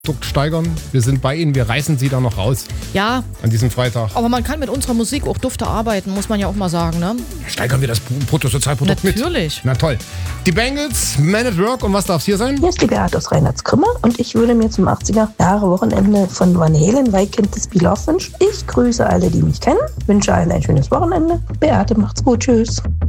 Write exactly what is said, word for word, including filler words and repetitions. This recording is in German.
Produkt steigern. Wir sind bei Ihnen, wir reißen Sie da noch raus. Ja. An diesem Freitag. Aber man kann mit unserer Musik auch dufte arbeiten, muss man ja auch mal sagen, ne? Steigern wir das Bruttosozialprodukt mit. Natürlich. Na toll. Die Bangles, Man at Work, und was darf es hier sein? Hier ist die Beate aus Reinhardskrümmer und ich würde mir zum achtziger-Jahre-Wochenende von Van Halen Weekend des Be Love wünschen. Ich grüße alle, die mich kennen, wünsche allen ein schönes Wochenende. Beate, macht's gut, tschüss.